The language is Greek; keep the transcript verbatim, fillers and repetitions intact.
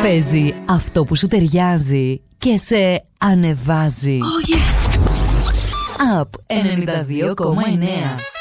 Παίζει αυτό που σου ταιριάζει και σε ανεβάζει. Oh yes. Up ενενήντα δύο κόμμα εννέα.